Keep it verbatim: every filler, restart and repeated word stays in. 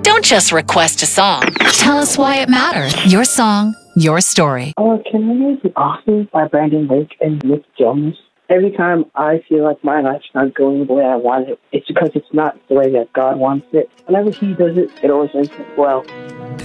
Don't just request a song. Tell us why it matters. Your song, your story. Oh, can we use The Office by Brandon Lake and Nick Jonas? Every time I feel like my life's not going the way I want it, it's because it's not the way that God wants it. Whenever he does it, it always ends up well.